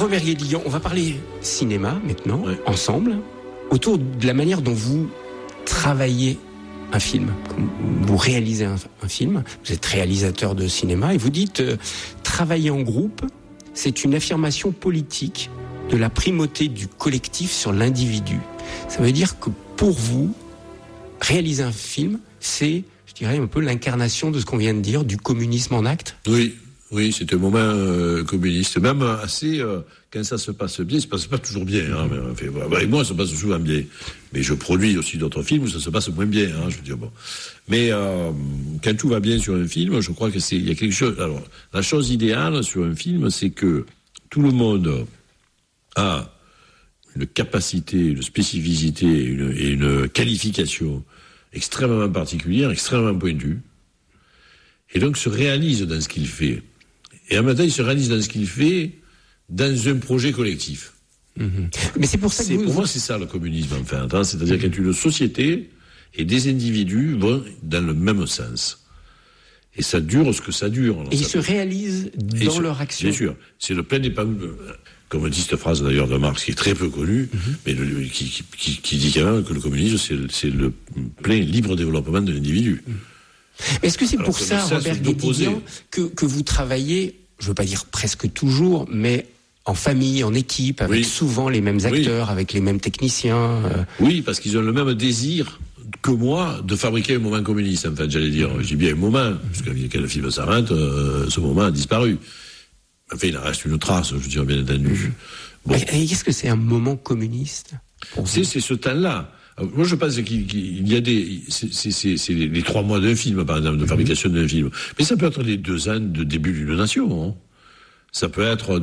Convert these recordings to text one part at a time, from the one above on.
François Merguet-Dillon, on va parler cinéma maintenant, ensemble, autour de la manière dont vous travaillez un film. Vous réalisez un film, vous êtes réalisateur de cinéma, et vous dites travailler en groupe, c'est une affirmation politique de la primauté du collectif sur l'individu. Ça veut dire que pour vous, réaliser un film, c'est, je dirais, un peu l'incarnation de ce qu'on vient de dire, du communisme en acte. Oui, c'est un moment communiste, même assez, quand ça se passe bien, ça se passe pas toujours bien, hein, mais, enfin, avec moi, ça se passe souvent bien. Mais je produis aussi d'autres films où ça se passe moins bien, hein, je veux dire, bon. Mais, quand tout va bien sur un film, je crois il y a quelque chose, alors, la chose idéale sur un film, c'est que tout le monde a une capacité, une spécificité et une qualification extrêmement particulière, extrêmement pointue, et donc se réalise dans ce qu'il fait. Et en même temps, il se réalise dans ce qu'il fait dans un projet collectif. Mais c'est pour ça que pour moi, c'est ça le communisme, enfin. C'est-à-dire qu'il y a une société et des individus vont dans le même sens. Et ça dure ce que ça dure. Et ils se réalisent dans leur action. Bien sûr. C'est le plein épanouissement. Comme dit cette phrase d'ailleurs de Marx, qui est très peu connue, mais qui dit quand même que le communisme, c'est le plein libre développement de l'individu. Est-ce que c'est pour ça, Robert Guédiguian, que vous travaillez, je ne veux pas dire presque toujours, mais en famille, en équipe, avec souvent les mêmes acteurs, avec les mêmes techniciens Oui, parce qu'ils ont le même désir que moi de fabriquer un moment communiste, en fait, j'allais dire. Je dis bien un moment, parce que quand le film s'arrête, ce moment a disparu. Enfin, il en reste une trace, je veux dire, bien entendu. Bon. Et qu'est-ce que c'est un moment communiste c'est ce temps-là. Moi, je pense qu'il y a c'est les 3 mois d'un film, par exemple, de fabrication d'un film. Mais ça peut être les 2 ans de début d'une nation, hein. Ça peut être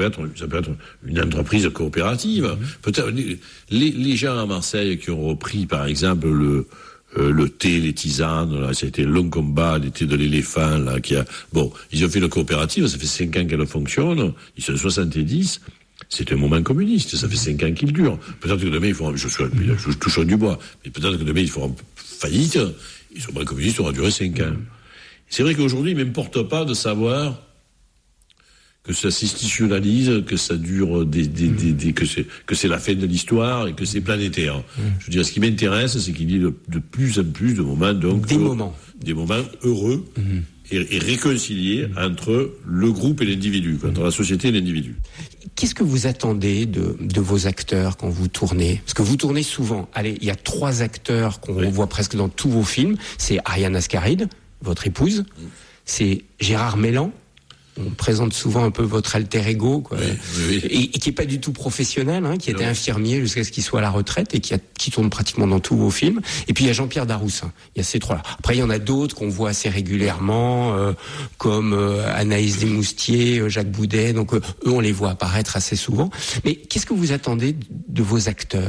une entreprise coopérative. Peut-être, les gens à Marseille qui ont repris, par exemple, le thé, les tisanes, là, ça a été un long combat, les thés de l'éléphant, là, ils ont fait une coopérative, ça fait 5 ans qu'elle fonctionne, ils sont 70. C'est un moment communiste, ça fait 5 ans qu'il dure. Peut-être que demain, je touche du bois, mais peut-être que demain, ils feront faillite, et ce moment communiste aura duré 5 ans. C'est vrai qu'aujourd'hui, il ne m'importe pas de savoir que ça s'institutionnalise, que ça dure que c'est la fin de l'histoire et que c'est planétaire. Je veux dire, ce qui m'intéresse, c'est qu'il y ait de plus en plus de moments, donc. Des moments heureux. Et réconcilier entre le groupe et l'individu, entre la société et l'individu. Qu'est-ce que vous attendez de vos acteurs quand vous tournez ? Parce que vous tournez souvent. Allez, il y a 3 acteurs qu'on voit presque dans tous vos films. C'est Ariane Ascaride, votre épouse. C'est Gérard Mellan. On présente souvent un peu votre alter ego, quoi. Et qui est pas du tout professionnel, hein, qui était infirmier jusqu'à ce qu'il soit à la retraite et qui tourne pratiquement dans tous vos films. Et puis il y a Jean-Pierre Daroussin. Il y a ces 3-là. Après il y en a d'autres qu'on voit assez régulièrement, comme Anaïs Desmoustiers, Jacques Boudet. Donc eux, on les voit apparaître assez souvent. Mais qu'est-ce que vous attendez de vos acteurs ?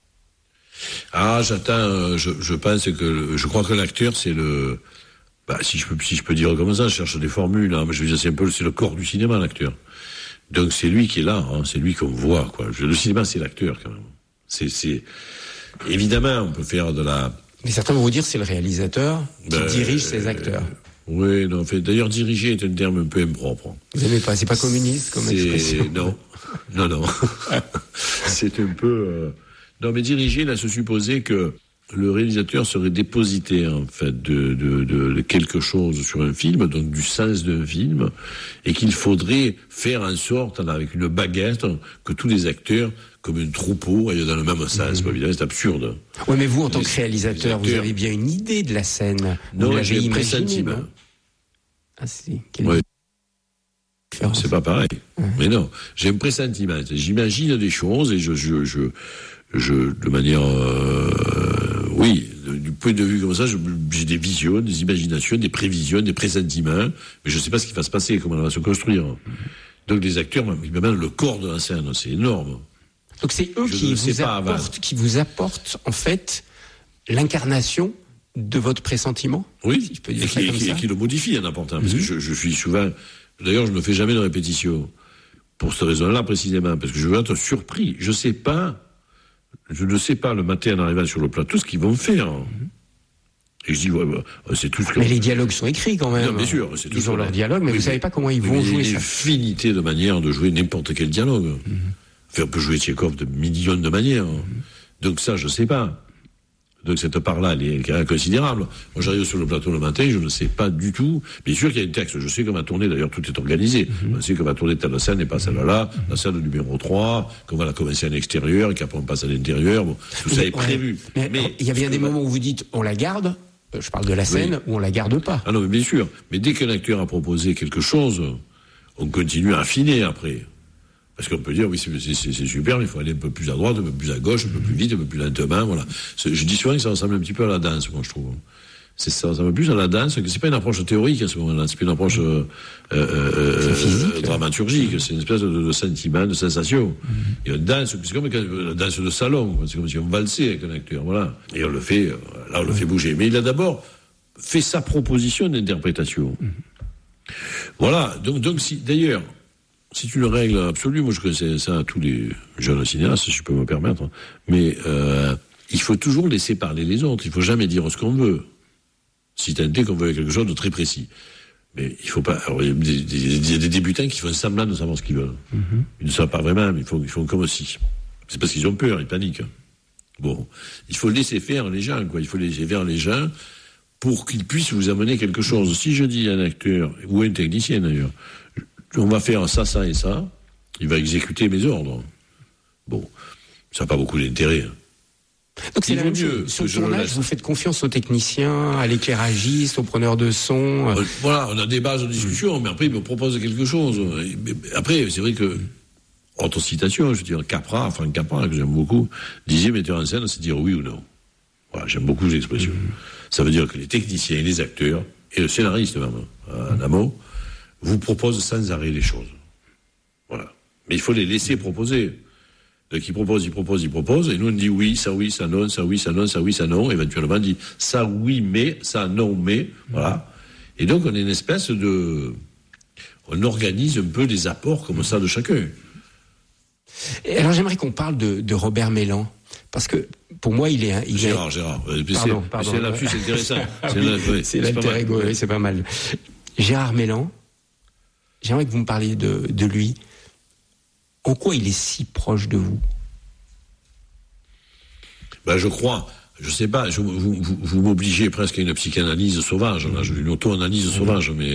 J'attends. Je crois que l'acteur, c'est le. Si je peux dire comme ça, je cherche des formules, hein, mais je veux dire, c'est le corps du cinéma, l'acteur. Donc c'est lui qui est là, hein, c'est lui qu'on voit, quoi. Le cinéma, c'est l'acteur, quand même. C'est évidemment, on peut faire de la. Mais certains vont vous dire, c'est le réalisateur qui dirige ses acteurs. Oui, non, en fait, d'ailleurs, diriger est un terme un peu impropre. Vous n'aimez pas, c'est pas communiste comme expression. Non. C'est un peu. Non, mais diriger, là, se supposer que le réalisateur serait dépositaire, en fait, de quelque chose sur un film, donc du sens d'un film, et qu'il faudrait faire en sorte, avec une baguette, que tous les acteurs, comme un troupeau, aillent dans le même sens. Évidemment, c'est absurde. Oui, mais vous, en tant que réalisateur, vous avez bien une idée de la scène. Non, j'ai un pressentiment. Ah, si. C'est pas pareil. Mais non, j'ai un pressentiment. J'imagine des choses et de manière, du point de vue comme ça, j'ai des visions, des imaginations, des prévisions, des pressentiments, mais je ne sais pas ce qui va se passer, comment elle va se construire. Donc les acteurs, même le corps de la scène, c'est énorme. Donc c'est eux qui vous apportent en fait l'incarnation de votre pressentiment. Oui, si je peux dire ça comme ça. Et qui le modifie en apportant. Parce que je suis souvent, d'ailleurs, je ne fais jamais de répétition pour cette raison-là précisément, parce que je veux être surpris. Je ne sais pas le matin en arrivant sur le plateau ce qu'ils vont faire. Et je dis, c'est tout ce que... Mais les dialogues sont écrits quand même. Non, bien sûr. C'est tout ils ont leurs dialogues, mais vous savez pas comment ils vont jouer ça. Il y a une infinité de manières de jouer n'importe quel dialogue. Enfin, on peut jouer Tchekhov de millions de manières. Donc ça, je sais pas. Donc cette part-là, elle est considérable. Moi, j'arrive sur le plateau le matin, je ne sais pas du tout. Bien sûr qu'il y a un texte, je sais qu'on va tourner, d'ailleurs tout est organisé. On sait qu'on va tourner telle scène et pas celle-là, la scène numéro 3, qu'on va la commencer à l'extérieur et qu'après on passe à l'intérieur. Bon, tout ça est prévu. Mais il y a bien des moments où vous dites, on la garde, je parle de la scène, où on la garde pas. Ah non, mais bien sûr. Mais dès qu'un acteur a proposé quelque chose, on continue à affiner après. Parce qu'on peut dire, oui, c'est super, mais il faut aller un peu plus à droite, un peu plus à gauche, un peu plus vite, un peu plus lentement, voilà. Je dis souvent que ça ressemble un petit peu à la danse, moi, je trouve. Ça ressemble plus à la danse, que c'est pas une approche théorique à ce moment-là, c'est pas une approche dramaturgique, c'est une espèce de sentiment, de sensation. Et on danse, c'est comme la danse de salon, c'est comme si on valsait avec un acteur, voilà. Et on le fait, là, on le fait bouger. Mais il a d'abord fait sa proposition d'interprétation. Voilà, donc si, d'ailleurs, c'est une règle absolue, moi je connaissais ça à tous les jeunes cinéastes, si je peux me permettre, mais il faut toujours laisser parler les autres, il faut jamais dire ce qu'on veut, si tant est qu'on veut quelque chose de très précis. Mais il faut pas... Alors, il y a des débutants qui font semblant de savoir ce qu'ils veulent. Ils ne savent pas vraiment, mais ils font comme si. C'est parce qu'ils ont peur, ils paniquent. Bon, il faut laisser faire les gens, quoi. Il faut laisser faire les gens pour qu'ils puissent vous amener quelque chose. Si je dis à un acteur, ou à un technicien d'ailleurs, on va faire ça, ça et ça, il va exécuter mes ordres. Bon, ça n'a pas beaucoup d'intérêt. Donc c'est la même chose. Sur le tournage, vous faites confiance aux techniciens, à l'éclairagiste, aux preneurs de son. Voilà, on a des bases de discussion, mais après, ils me proposent quelque chose. Après, c'est vrai que, autre citation, je veux dire, Franck Capra, que j'aime beaucoup, disait metteur en scène, c'est dire oui ou non. Voilà, j'aime beaucoup cette expression. Ça veut dire que les techniciens et les acteurs, et le scénariste même, en amont, vous proposent sans arrêt les choses. Voilà. Mais il faut les laisser proposer. Donc ils proposent, et nous on dit oui, ça non, ça oui, ça non, ça oui, ça non, éventuellement on dit ça oui, mais, ça non, mais, voilà. Et donc on est une espèce de... On organise un peu les apports comme ça de chacun. Et alors j'aimerais qu'on parle de Robert Mélan, parce que pour moi il est... Gérard. Pardon. C'est un lapsus intéressant. C'est l'alter ego, oui, c'est pas mal. Gérard Mélan, j'aimerais que vous me parliez de lui. En quoi il est si proche de vous? Ben, je crois, je sais pas, vous m'obligez presque à une psychanalyse sauvage, là, une auto-analyse sauvage, mais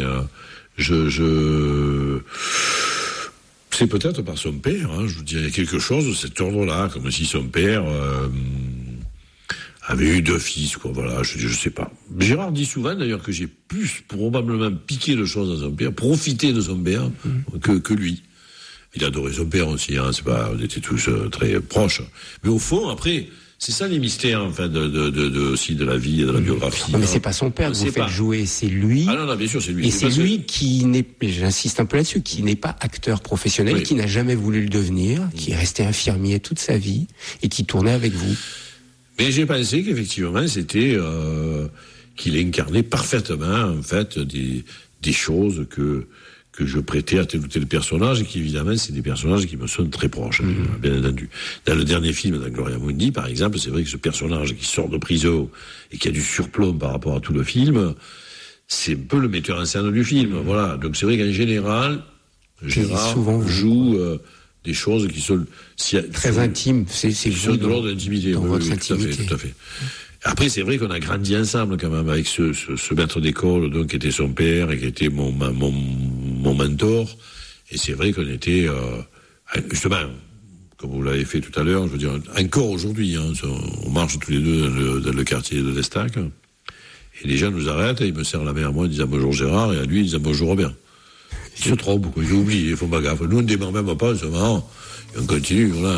c'est peut-être par son père, hein, je vous dirais quelque chose de cet ordre-là, comme si son père avait eu 2 fils, quoi, voilà, je sais pas. Gérard dit souvent, d'ailleurs, que j'ai plus probablement piqué de choses à son père, profité de son père, que lui. Il adorait son père aussi, hein, c'est pas, on était tous très proches. Mais au fond, après, c'est ça les mystères, enfin, aussi de la vie et de la biographie. Non, mais c'est pas son père que vous faites jouer, c'est lui. Ah non, bien sûr, c'est lui. Et c'est lui qui n'est, j'insiste un peu là-dessus, qui n'est pas acteur professionnel, qui n'a jamais voulu le devenir, qui est resté infirmier toute sa vie, et qui tournait avec vous. Mais j'ai pensé qu'effectivement, c'était, qu'il incarnait parfaitement, en fait, des choses que je prêtais à tel ou tel personnage, et qui évidemment c'est des personnages qui me sont très proches, bien entendu. Dans le dernier film, dans Gloria Mundi, par exemple, c'est vrai que ce personnage qui sort de prison et qui a du surplomb par rapport à tout le film, c'est un peu le metteur en scène du film. Voilà. Donc c'est vrai qu'en général, Gérard joue des choses qui sont très intimes. C'est de l'ordre d'intimité. Votre intimité. Tout à fait. Après, c'est vrai qu'on a grandi ensemble quand même avec ce maître d'école, donc qui était son père et qui était mon mentor. Et c'est vrai qu'on était justement, comme vous l'avez fait tout à l'heure, je veux dire, encore aujourd'hui, hein, on marche tous les deux dans le quartier de l'Estac, et les gens nous arrêtent et ils me serrent la main à moi en disant bonjour Gérard, et à lui ils disent bonjour Robert. Ils se trompent, quoi, ils oublient, ils font pas gaffe. Nous on ne démarre même pas, c'est marrant, et on continue, voilà.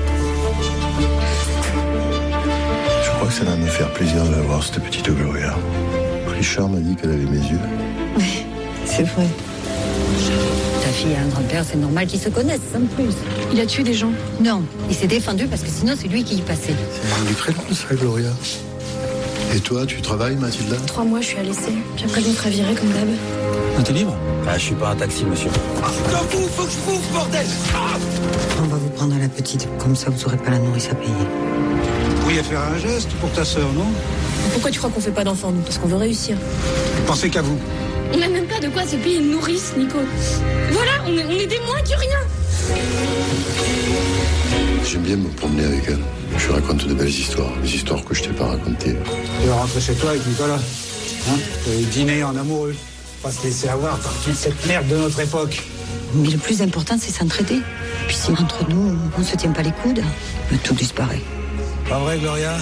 Je crois que ça va me faire plaisir de la voir, cette petite Gloria. Richard m'a dit qu'elle avait mes yeux. Oui, c'est vrai. Ta fille a un grand-père, c'est normal qu'ils se connaissent, sans plus. Il a tué des gens? Non, il s'est défendu parce que sinon c'est lui qui y passait. C'est du très long, ça, Gloria. Et toi, tu travailles, Mathilda? 3 mois, je suis à l'essai. Puis après, je me ferai virer comme d'hab. T'es libre? Ah, je suis pas un taxi, monsieur. Faut que je bouffe, bordel! On va vous prendre la petite, comme ça vous aurez pas la nourrice à payer. Oui, à faire un geste pour ta sœur, non? Pourquoi tu crois qu'on fait pas d'enfants, nous? Parce qu'on veut réussir. Pensez qu'à vous. On n'a même pas de quoi se payer une nourrice, Nico. Voilà, on est des moins que rien. J'aime bien me promener avec elle. Je lui raconte de belles histoires, des histoires que je t'ai pas racontées. Tu vas rentrer chez toi avec Nicolas. Hein? Dîner en amoureux. Pas se laisser avoir par toute cette merde de notre époque. Mais le plus important, c'est s'entraider. Puis si entre nous, on se tient pas les coudes, tout disparaît. Pas vrai, Gloria?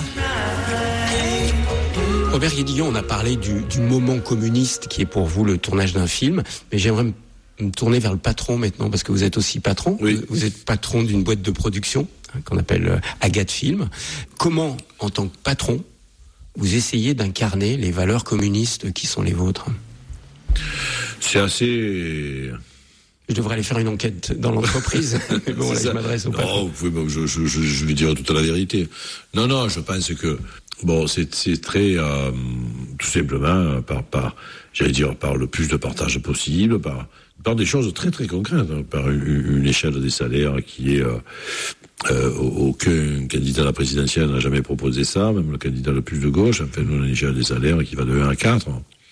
Robert Guédiguian, on a parlé du moment communiste qui est pour vous le tournage d'un film, mais j'aimerais me tourner vers le patron maintenant, parce que vous êtes aussi patron. Oui. Vous êtes patron d'une boîte de production qu'on appelle Agathe Film. Comment, en tant que patron, vous essayez d'incarner les valeurs communistes qui sont les vôtres? C'est assez... Je devrais aller faire une enquête dans l'entreprise. Mais bon, là, je m'adresse au patron. Non, je vais dire toute la vérité. Non, je pense que c'est très tout simplement par le plus de partage possible, par des choses très très concrètes, par une échelle des salaires qui est aucun candidat à la présidentielle n'a jamais proposé ça, même le candidat le plus de gauche. Enfin, nous, on a une échelle des salaires qui va de 1 à 4.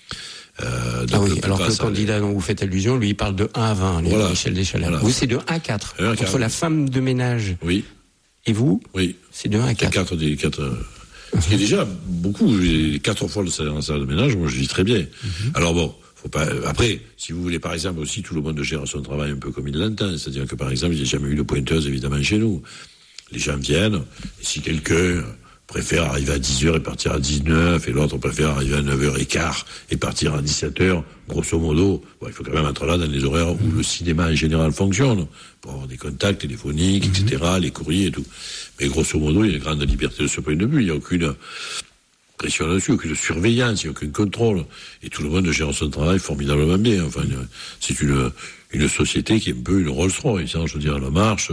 Alors que le candidat dont vous faites allusion, lui, il parle de 1 à 20, l'échelle des salaires. Voilà. Vous, c'est de 1 à 4. Entre la femme de ménage et vous, c'est de 1 à 4. 4 ce qui est déjà beaucoup. 4 fois le salaire en salle de ménage, moi, je vis très bien. Mm-hmm. Alors bon, faut pas. Après, si vous voulez, par exemple, aussi, tout le monde gère son travail un peu comme il l'entend. C'est-à-dire que, par exemple, il n'y a jamais eu de pointeuse, évidemment, chez nous. Les gens viennent, et si quelqu'un préfère arriver à 10h et partir à 19, et l'autre préfère arriver à 9h15 et partir à 17h, grosso modo, il faut quand même être là dans les horaires où le cinéma en général fonctionne, pour avoir des contacts téléphoniques, etc., les courriers et tout. Mais grosso modo, il y a une grande liberté de ce point de vue, il n'y a aucune pression là-dessus, aucune surveillance, il n'y a aucun contrôle, et tout le monde gère son travail formidablement bien. Enfin, c'est une société qui est un peu une Rolls-Royce, je veux dire, elle marche...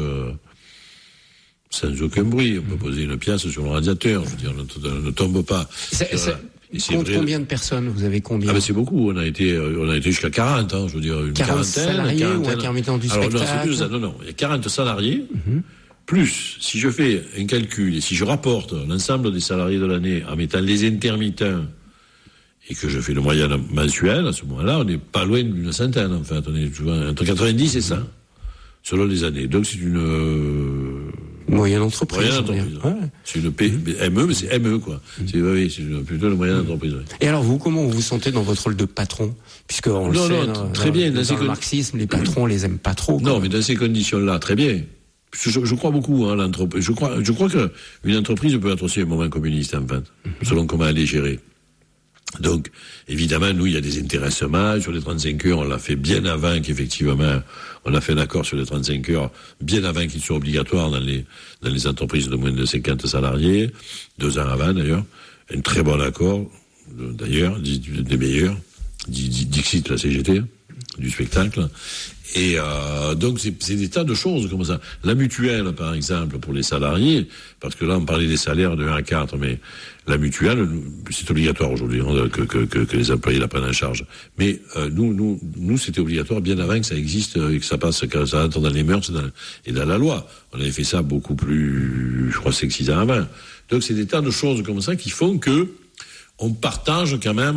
sans aucun bruit, on peut poser une pièce sur le radiateur, je veux dire, ne tombe pas. Compte combien de personnes? Vous avez combien? C'est beaucoup, on a été jusqu'à 40, je veux dire, une 40 quarantaine. Salariés ou intermittents du spectacle? Non, il y a 40 salariés, plus, si je fais un calcul, et si je rapporte l'ensemble des salariés de l'année en mettant les intermittents, et que je fais le moyen mensuel, à ce moment-là, on n'est pas loin d'une centaine, en fait, on est entre 90 et 100, selon les années. Donc c'est une... moyenne entreprise. C'est une ME, mais c'est ME, quoi. C'est plutôt le moyen d'entreprise. Et alors, vous, comment vous vous sentez dans votre rôle de patron? Puisque on le sait, très bien. Dans le marxisme, les patrons, on les aime pas trop. Non, mais dans ces conditions-là, très bien. Je crois beaucoup, l'entreprise. Je crois que une entreprise peut être aussi un moment communiste, en fait, selon comment elle est gérée. Donc, évidemment, nous, il y a des intéressements. Sur les 35 heures, on l'a fait bien avant qu'effectivement, on a fait un accord sur les 35 heures, bien avant qu'ils soient obligatoires dans les entreprises de moins de 50 salariés. 2 ans avant, d'ailleurs. Un très bon accord, d'ailleurs, des meilleurs. Dixit, la CGT, du spectacle. Et donc, c'est des tas de choses comme ça. La mutuelle, par exemple, pour les salariés, parce que là, on parlait des salaires de 1 à 4, mais la mutuelle, c'est obligatoire aujourd'hui que les employés la prennent en charge. Mais nous, c'était obligatoire bien avant que ça existe et que ça passe, que ça entre dans les mœurs et dans la loi. On avait fait ça beaucoup plus, je crois, 6 ans avant. Donc, c'est des tas de choses comme ça qui font que on partage quand même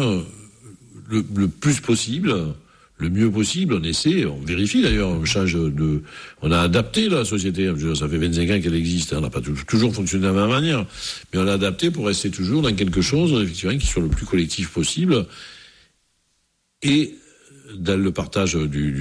le plus possible, le mieux possible, on essaie, on vérifie d'ailleurs, on a adapté la société, ça fait 25 ans qu'elle existe, on n'a pas toujours fonctionné de la même manière, mais on l'a adapté pour rester toujours dans quelque chose, effectivement, qui soit le plus collectif possible, et dans le partage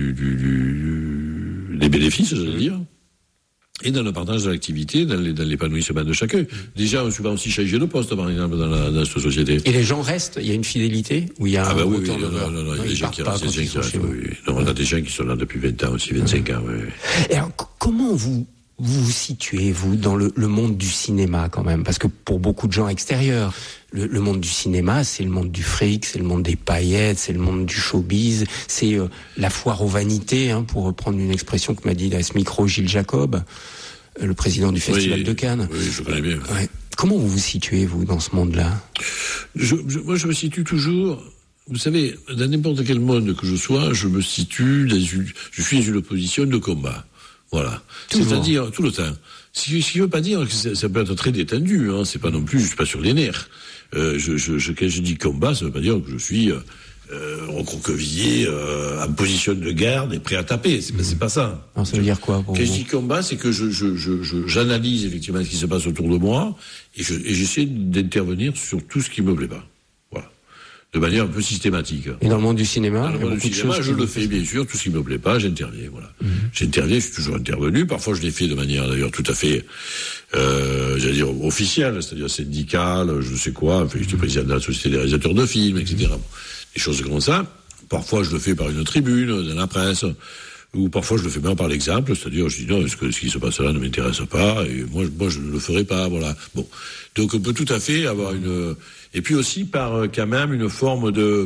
des bénéfices, j'allais dire, et dans le partage de l'activité, dans l'épanouissement de chacun. Déjà, on va aussi changer de poste, par exemple, dans cette société. Et les gens restent? Il y a une fidélité? Ou il y a non, il y a des gens qui restent. Non, on a des gens qui sont là depuis 20 ans aussi, 25 ans. Oui. Et alors, comment vous situez, vous, dans le monde du cinéma, quand même? Parce que pour beaucoup de gens extérieurs, le monde du cinéma, c'est le monde du fric, c'est le monde des paillettes, c'est le monde du showbiz, c'est la foire aux vanités, pour reprendre une expression que m'a dit à ce micro Gilles Jacob, le président du Festival de Cannes. Oui, je connais bien. Ouais. Comment vous vous situez, vous, dans ce monde-là? Moi, je me situe toujours... Vous savez, dans n'importe quel monde que je sois, je me situe je suis dans une position de combat. Voilà. Toujours. C'est-à-dire, tout le temps. Ce qui ne veut pas dire que ça peut être très détendu, hein. C'est pas non plus, je suis pas sur les nerfs. Quand je dis combat, ça veut pas dire que je suis, recroquevillé, en position de garde et prêt à taper. C'est pas ça. Alors, ça veut dire quoi pour Quand vous? je dis combat, c'est que j'analyse effectivement ce qui se passe autour de moi et j'essaie d'intervenir sur tout ce qui me plaît pas. Voilà. De manière un peu systématique. Et dans le monde du cinéma, Dans le monde du cinéma, je le fais bien sûr, tout ce qui me plaît pas, j'interviens, voilà. J'interviens, je suis toujours intervenu, parfois je l'ai fait de manière d'ailleurs tout à fait, j'allais dire officielle, c'est-à-dire syndicale, je sais quoi, enfin, j'étais président de la Société des réalisateurs de films, etc. Bon, des choses comme ça. Parfois je le fais par une tribune, dans la presse, ou parfois je le fais bien par l'exemple, c'est-à-dire je dis non, ce qui se passe là ne m'intéresse pas, et moi je ne le ferai pas, voilà. Bon. Donc on peut tout à fait avoir et puis aussi par quand même une forme de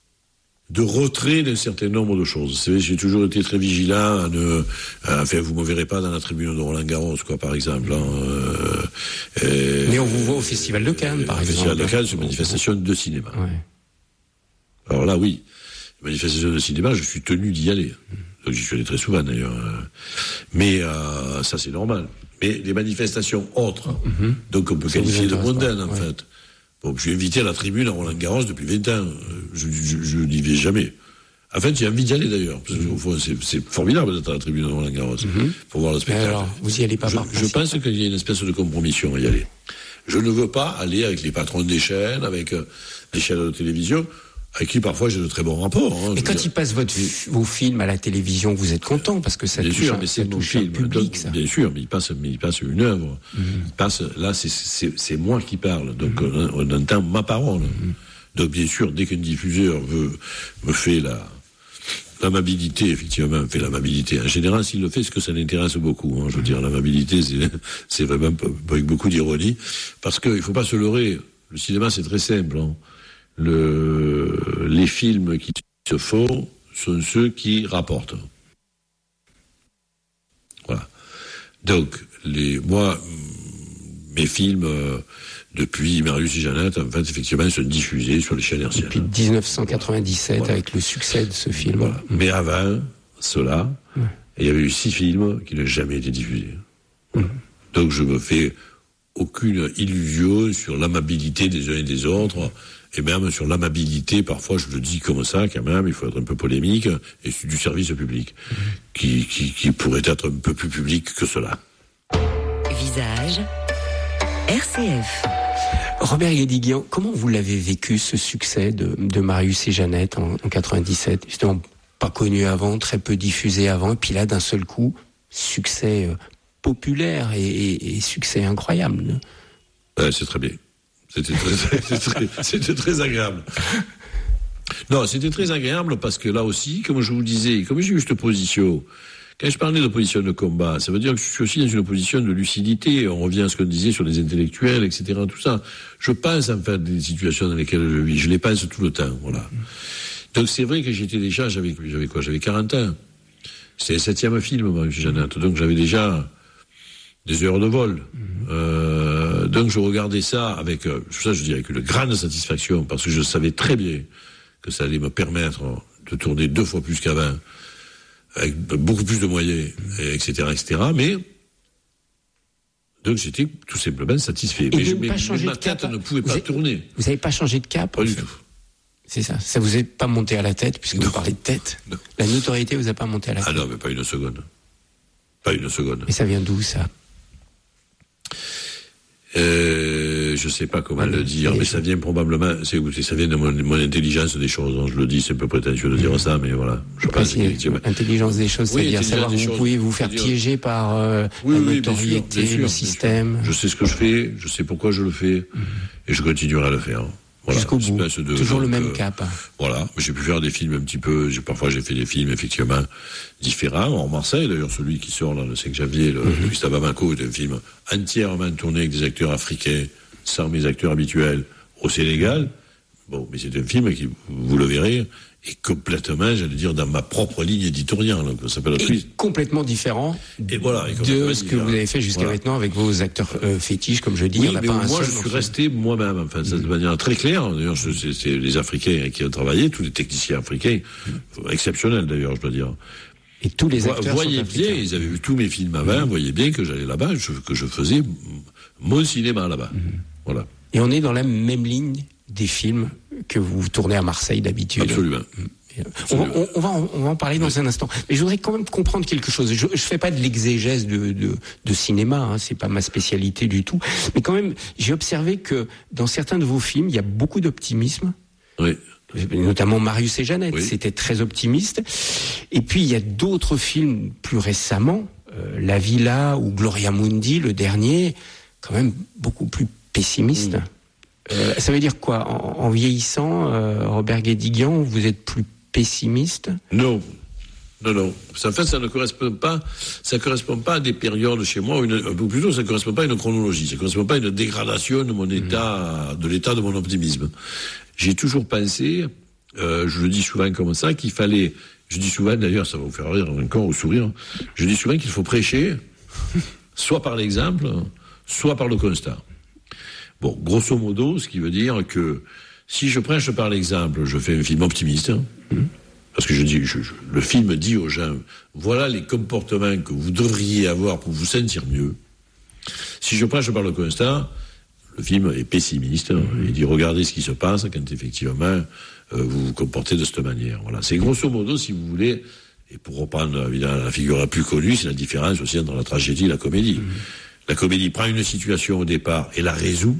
retrait d'un certain nombre de choses. Vous savez, j'ai toujours été très vigilant enfin, vous me verrez pas dans la tribune de Roland-Garros, quoi, par exemple. Mais on vous voit au Festival de Cannes, par exemple. Le Festival de Cannes, c'est une manifestation de cinéma. Ouais. Alors là, oui. Manifestation de cinéma, je suis tenu d'y aller. Donc j'y suis allé très souvent, d'ailleurs. Mais ça, c'est normal. Mais les manifestations autres, donc on peut qualifier de mondaines, en fait. Bon, je suis invité à la tribune à Roland-Garros depuis 20 ans. Je n'y vais jamais. En fait, j'ai envie d'y aller, d'ailleurs. Parce que, au fond, c'est formidable d'être à la tribune à Roland-Garros pour voir le spectacle. Alors, vous y allez pas par Je pense qu'il y a une espèce de compromission à y aller. Je ne veux pas aller avec les patrons des chaînes, avec les chaînes de télévision, avec qui parfois j'ai de très bons rapports. Hein, et quand ils passent vos films à la télévision, vous êtes content parce que ça bien touche, sûr, mais c'est mon film, un public, donc, ça. bien sûr, mais il passe une œuvre. Il passe, là, c'est moi qui parle, donc on entend ma parole. Donc bien sûr, dès qu'un diffuseur me fait l'amabilité, effectivement, fait l'amabilité. En général, s'il le fait, c'est que ça l'intéresse beaucoup. Hein. Je veux dire, l'amabilité, c'est vraiment avec beaucoup d'ironie, parce qu'il faut pas se leurrer. Le cinéma, c'est très simple. Hein. Les films qui se font sont ceux qui rapportent. Voilà. Donc, mes films, depuis Marius et Jeannette, en fait, effectivement, sont diffusés sur les chaînes hertziennes. Depuis 1997, voilà. Avec le succès de ce film. Voilà. Mais avant cela, il y avait eu 6 films qui n'ont jamais été diffusés. Donc, je me fais aucune illusion sur l'amabilité des uns et des autres. Et même sur l'amabilité, parfois je le dis comme ça quand même, il faut être un peu polémique, et du service public, qui pourrait être un peu plus public que cela. Visage, RCF. Robert Guédiguian, comment vous l'avez vécu, ce succès de Marius et Jeannette en 97 ? Justement, pas connu avant, très peu diffusé avant, et puis là, d'un seul coup, succès populaire et succès incroyable. C'est très bien. C'était très agréable. Non, c'était très agréable parce que là aussi, comme je vous disais, comme j'ai eu cette position, quand je parlais d'opposition de combat, ça veut dire que je suis aussi dans une opposition de lucidité. On revient à ce qu'on disait sur les intellectuels, etc. Tout ça. Je pense en fait des situations dans lesquelles je vis. Je les pense tout le temps. Voilà. Donc c'est vrai que j'étais déjà, j'avais quoi ? J'avais 40 ans. C'était le 7e film, Marius et Jeannette. Donc j'avais déjà des heures de vol. Donc je regardais ça avec une grande satisfaction, parce que je savais très bien que ça allait me permettre de tourner 2 fois plus qu'avant, avec beaucoup plus de moyens, etc. Mais donc j'étais tout simplement satisfait. Mais ma tête ne pouvait pas tourner. Vous n'avez pas changé de cap ? Pas du tout. C'est ça. Ça vous est pas monté à la tête, puisque vous parlez de tête. Non. La notoriété vous a pas monté à la tête. Ah non, mais pas une seconde. Pas une seconde. Mais ça vient d'où, ça ? Je sais pas comment le dire, mais ça vient probablement, ça vient de mon intelligence des choses. Je le dis, c'est un peu prétentieux de dire ça, mais voilà. Je pense intelligence des choses, c'est-à-dire savoir que vous pouvez vous faire piéger par la notoriété, bien sûr, le système. Je sais ce que je fais, je sais pourquoi je le fais, et je continuerai à le faire. Voilà, jusqu'au bout. Toujours le même cap. Voilà. J'ai pu faire des films un petit peu, parfois j'ai fait des films effectivement différents. En Marseille, d'ailleurs, celui qui sort là, le 5 janvier, de Gustave Bamako, est un film entièrement tourné avec des acteurs africains, sans mes acteurs habituels, au Sénégal. Bon, mais c'est un film qui, vous le verrez, est complètement, j'allais dire, dans ma propre ligne éditoriale. Donc, ça s'appelle complètement différent de ce que vous avez fait jusqu'à maintenant avec vos acteurs fétiches, comme je dis. Oui, mais moi, je suis resté moi-même, enfin, de manière très claire. D'ailleurs, c'est les Africains qui ont travaillé, tous les techniciens africains, exceptionnels d'ailleurs, je dois dire. Et tous les acteurs voyez sont africains. bien, ils avaient vu tous mes films avant, voyaient bien que j'allais là-bas, que je faisais mon cinéma là-bas. Voilà. Et on est dans la même ligne des films que vous tournez à Marseille d'habitude. Absolument. On va en parler dans un instant. Mais je voudrais quand même comprendre quelque chose. Je fais pas de l'exégèse de cinéma, hein, c'est pas ma spécialité du tout. Mais quand même, j'ai observé que dans certains de vos films, il y a beaucoup d'optimisme. Oui. Notamment Marius et Jeannette, oui. C'était très optimiste. Et puis il y a d'autres films plus récemment, La Villa ou Gloria Mundi, le dernier, quand même beaucoup plus pessimiste. Ça veut dire quoi ? En vieillissant, Robert Guédiguian, vous êtes plus pessimiste ? Non. En fait, ça ne correspond pas. Ça correspond pas à des périodes chez moi, ou plutôt, ça ne correspond pas à une chronologie. Ça ne correspond pas à une dégradation de mon état, de l'état de mon optimisme. J'ai toujours pensé, je le dis souvent comme ça, qu'il fallait. Je dis souvent, d'ailleurs, ça va vous faire rire encore ou sourire. Je dis souvent qu'il faut prêcher, soit par l'exemple, soit par le constat. Bon, grosso modo, ce qui veut dire que si je prêche par l'exemple, je fais un film optimiste, parce que le film dit aux gens, voilà les comportements que vous devriez avoir pour vous sentir mieux. Si je prêche par le constat, le film est pessimiste, il dit regardez ce qui se passe quand effectivement vous vous comportez de cette manière. Voilà, c'est grosso modo, si vous voulez, et pour reprendre évidemment la figure la plus connue, c'est la différence aussi entre la tragédie et la comédie. La comédie prend une situation au départ et la résout.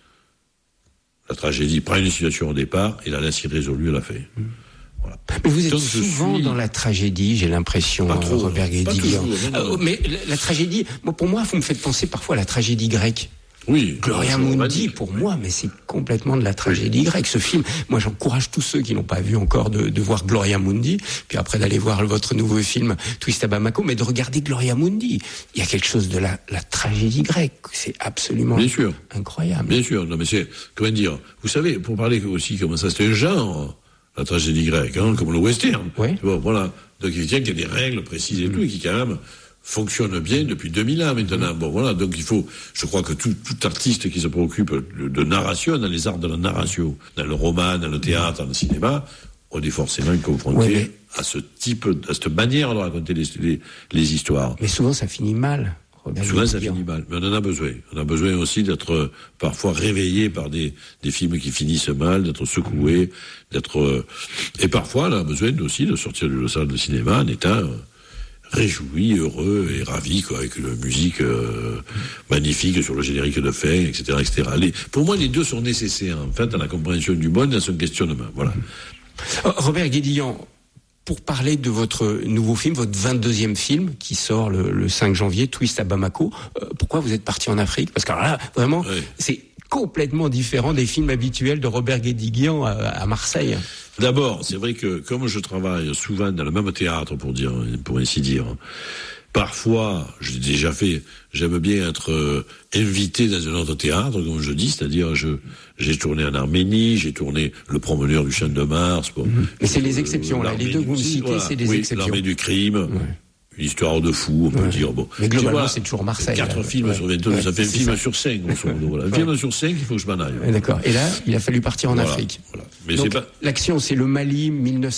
La tragédie prend une situation au départ et la laisse irrésolue à la fin. Voilà. Mais vous êtes souvent dans la tragédie, j'ai l'impression, Robert Guédiguian. Mais la tragédie, pour moi, vous me faites penser parfois à la tragédie grecque. Oui. Gloria Mundi, pour moi, mais c'est complètement de la tragédie grecque. Ce film, moi, j'encourage tous ceux qui n'ont pas vu encore de voir Gloria Mundi, puis après d'aller voir votre nouveau film Twist à Bamako, mais de regarder Gloria Mundi. Il y a quelque chose de la tragédie grecque. C'est absolument incroyable. Bien sûr. Non, mais c'est, comment dire, vous savez, pour parler aussi comment ça, c'est un genre, la tragédie grecque, comme le western. Oui. Bon, voilà. Donc, il y a des règles précises et tout, et qui, quand même, fonctionne bien depuis 2000 ans maintenant. Bon, voilà, donc je crois que tout artiste qui se préoccupe de narration, dans les arts de la narration, dans le roman, dans le théâtre, dans le cinéma, on est forcément confronté à à cette manière de raconter les histoires. Mais souvent, ça finit mal. Souvent, ça finit mal. Mais on en a besoin. On a besoin aussi d'être parfois réveillé par des films qui finissent mal, d'être secoué, et parfois, on a besoin aussi de sortir de la salle de cinéma en étant réjoui, heureux et ravi, avec une musique magnifique sur le générique de fin, etc., etc. Pour moi, les deux sont nécessaires, en fait, à la compréhension du monde, à son questionnement. Voilà. Robert Guédiguian, pour parler de votre nouveau film, votre 22e film, qui sort le 5 janvier, Twist à Bamako, pourquoi vous êtes parti en Afrique ? Parce que alors là, vraiment, c'est complètement différent des films habituels de Robert Guédiguian à Marseille. D'abord, c'est vrai que comme je travaille souvent dans le même théâtre, pour ainsi dire, parfois, je l'ai déjà fait, j'aime bien être invité dans un autre théâtre, comme je dis, c'est-à-dire j'ai tourné en Arménie, j'ai tourné Le Promeneur du Champ de Mars. Mais c'est les exceptions, là. Les deux que vous me citez, c'est des exceptions. L'Armée du crime. Une histoire de fou, on peut dire. Bon. Mais globalement, c'est toujours Marseille. 4 films sur 22, ça fait un film sur 5, grosso modo. Voilà. Un film sur 5, il faut que je m'en aille. D'accord. Et là, il a fallu partir en Afrique. Voilà. Mais donc, c'est pas... l'action, c'est le Mali,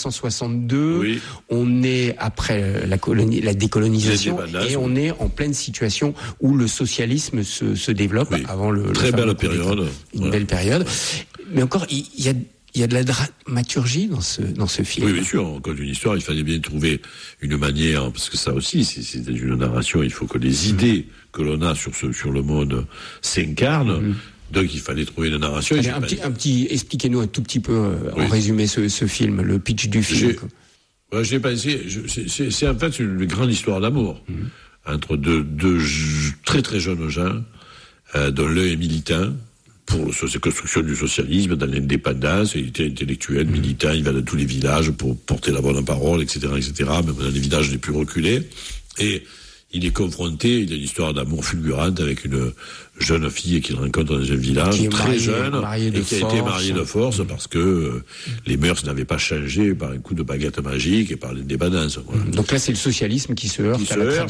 1962. Oui. On est après la décolonisation et on est en pleine situation où le socialisme se développe avant le très belle période. Une belle période. Mais encore, il y a de la dramaturgie dans ce film. Oui, bien sûr. Encore une histoire, il fallait bien trouver une manière, parce que ça aussi, c'est une narration, il faut que les idées que l'on a sur le monde s'incarnent. Donc il fallait trouver une narration. Allez, expliquez-nous un tout petit peu en résumé ce film, le pitch du film. J'ai pensé, c'est en fait une grande histoire d'amour entre deux très très jeunes gens, dont l'un est militant pour la construction du socialisme, dans l'indépendance, il était intellectuel, militant, il va dans tous les villages pour porter la bonne parole, etc., même dans les villages les plus reculés. Et il est confronté, il a une histoire d'amour fulgurante avec une jeune fille qu'il rencontre dans un village très jeune, et qui a été mariée de force parce que les mœurs n'avaient pas changé par un coup de baguette magique et par l'indépendance. Voilà. Donc là, c'est le socialisme qui se heurte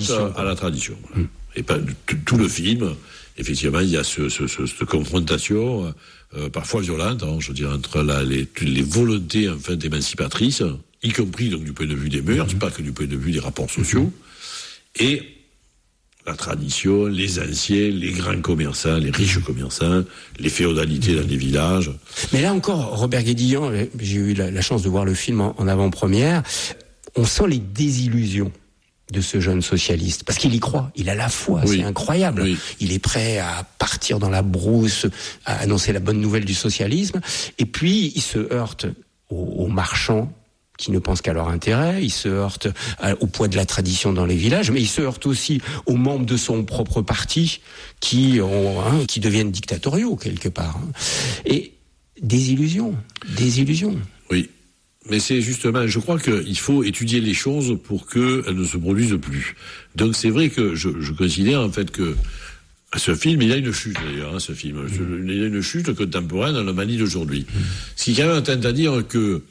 à la tradition. Voilà. Et pas tout le film. Effectivement, il y a cette confrontation parfois violente, je veux dire, entre les volontés enfin d'émancipatrices y compris donc du point de vue des mœurs, pas que du point de vue des rapports sociaux, et la tradition, les anciens, les grands commerçants, les riches commerçants, les féodalités dans les villages. Mais là encore, Robert Guédillan, j'ai eu la chance de voir le film en avant-première, on sent les désillusions de ce jeune socialiste, parce qu'il y croit, il a la foi, c'est incroyable. Il est prêt à partir dans la brousse, à annoncer la bonne nouvelle du socialisme, et puis il se heurte aux marchands qui ne pensent qu'à leur intérêt, il se heurte au poids de la tradition dans les villages, mais il se heurte aussi aux membres de son propre parti qui deviennent dictatoriaux quelque part. Et désillusion. Oui. Mais c'est justement, je crois qu'il faut étudier les choses pour qu'elles ne se produisent plus. Donc c'est vrai que je considère en fait que ce film, il a une chute d'ailleurs, ce film. Il a une chute contemporaine dans le Mali d'aujourd'hui. Ce qui quand même tend à dire que